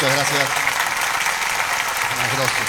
Muchas gracias. Gracias.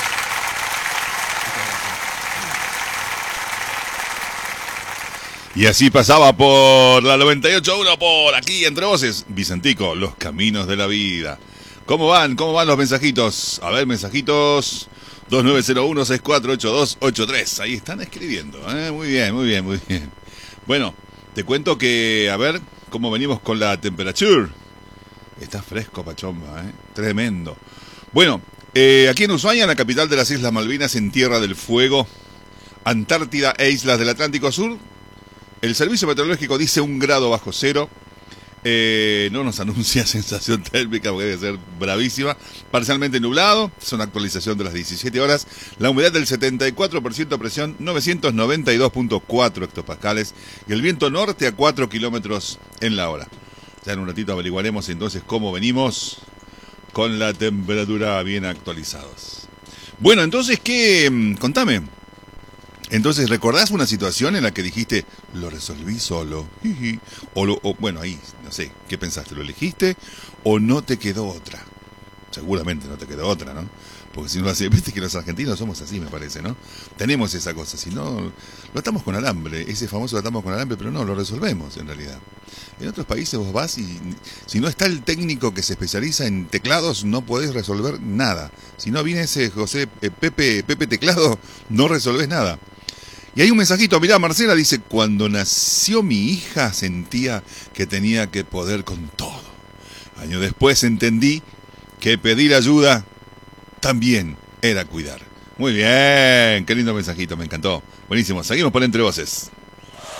Y así pasaba por la 98.1, por aquí entre voces, Vicentico, los caminos de la vida. ¿Cómo van? ¿Cómo van los mensajitos? A ver, mensajitos 2901-648283. Ahí están escribiendo, ¿eh? Muy bien, muy bien, muy bien. Bueno, te cuento que, a ver, cómo venimos con la temperatura. Está fresco, Pachomba, ¿eh? Tremendo. Bueno, aquí en Ushuaia, en la capital de las Islas Malvinas, en Tierra del Fuego, Antártida e Islas del Atlántico Sur, el servicio meteorológico dice 1 grado bajo cero. No nos anuncia sensación térmica porque debe ser bravísima. Parcialmente nublado, es una actualización de las 17 horas. La humedad del 74%, presión 992.4 hectopascales y el viento norte a 4 kilómetros en la hora. Ya en un ratito averiguaremos entonces cómo venimos con la temperatura bien actualizados. Bueno, entonces, ¿qué? Contame. Entonces, ¿recordás una situación en la que dijiste, lo resolví solo? O bueno, ahí, no sé, ¿qué pensaste? ¿Lo elegiste o no te quedó otra? Seguramente no te quedó otra, ¿no? Porque si no así, viste que los argentinos somos así, me parece, ¿no? Tenemos esa cosa, si no, lo atamos con alambre, ese famoso lo atamos con alambre, pero no, lo resolvemos en realidad. En otros países vos vas y si no está el técnico que se especializa en teclados, no podés resolver nada. Si no viene ese Pepe Teclado, no resolvés nada. Y hay un mensajito, mirá, Marcela dice, cuando nació mi hija sentía que tenía que poder con todo. Años después entendí que pedir ayuda también era cuidar. Muy bien, qué lindo mensajito, me encantó. Buenísimo, seguimos por Entre Voces.